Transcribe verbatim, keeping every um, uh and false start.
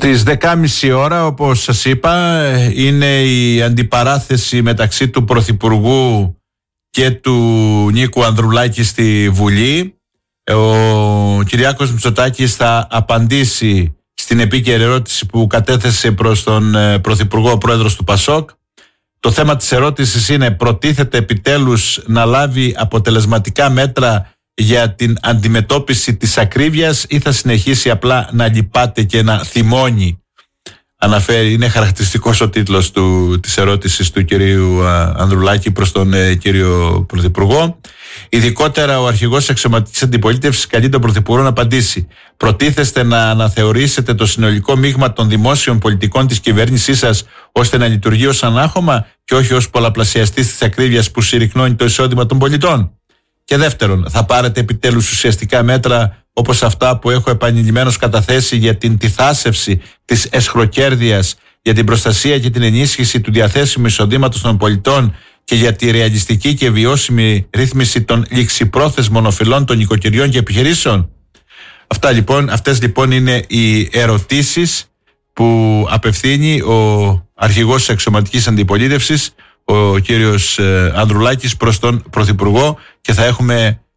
Στις δέκα και μισή ώρα, όπως σας είπα, είναι η αντιπαράθεση μεταξύ του Πρωθυπουργού και του Νίκου Ανδρουλάκη στη Βουλή. Ο Κυριάκος Μητσοτάκης θα απαντήσει στην επίκαιρη ερώτηση που κατέθεσε προς τον Πρωθυπουργό, ο Πρόεδρος του ΠΑΣΟΚ. Το θέμα της ερώτησης είναι: προτίθεται επιτέλους να λάβει αποτελεσματικά μέτρα για την αντιμετώπιση της ακρίβειας ή θα συνεχίσει απλά να λυπάται και να θυμώνει? Αναφέρει, είναι χαρακτηριστικός ο τίτλος του, της ερώτησης του κυρίου Ανδρουλάκη προς τον ε, κύριο Πρωθυπουργό. Ειδικότερα, ο αρχηγός αξιωματικής αντιπολίτευσης καλεί τον Πρωθυπουργό να απαντήσει: προτίθεστε να αναθεωρήσετε το συνολικό μείγμα των δημόσιων πολιτικών της κυβέρνησής σας ώστε να λειτουργεί ως ανάχωμα και όχι ως πολλαπλασιαστής της ακρίβειας που συρρυκνώνει το εισόδημα των πολιτών? Και δεύτερον, θα πάρετε επιτέλους ουσιαστικά μέτρα όπως αυτά που έχω επανειλημμένως καταθέσει για την τιθάσευση της εσχροκέρδειας, για την προστασία και την ενίσχυση του διαθέσιμου εισοδήματος των πολιτών και για τη ρεαλιστική και βιώσιμη ρύθμιση των ληξιπρόθεσμων οφειλών των οικοκυριών και επιχειρήσεων? Αυτά λοιπόν, αυτές λοιπόν είναι οι ερωτήσεις που απευθύνει ο αρχηγός της αξιωματικής αντιπολίτευσης, ο κύριος Ανδρουλάκης, προς τον Πρωθυπουργό, και θα έχουμε